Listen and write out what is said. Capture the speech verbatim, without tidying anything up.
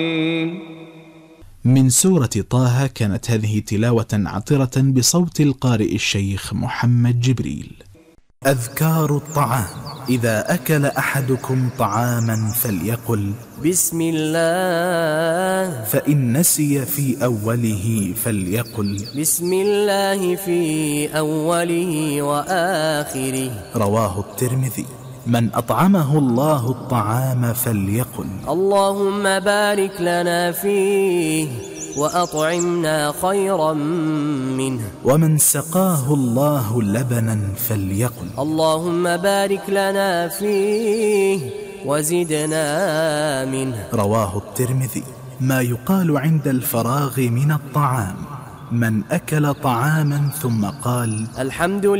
من سورة طه. كانت هذه تلاوة عطرة بصوت القارئ الشيخ محمد جبريل. أذكار الطعام. إذا أكل أحدكم طعاما فليقل بسم الله، فإن نسي في أوله فليقل بسم الله في أوله وآخره. رواه الترمذي. من أطعمه الله الطعام فليقل اللهم بارك لنا فيه وأطعمنا خيرا منه. ومن سقاه الله لبنا فليقل اللهم بارك لنا فيه وزدنا منه. رواه الترمذي. ما يقال عند الفراغ من الطعام: من أكل طعاما ثم قال الحمد لله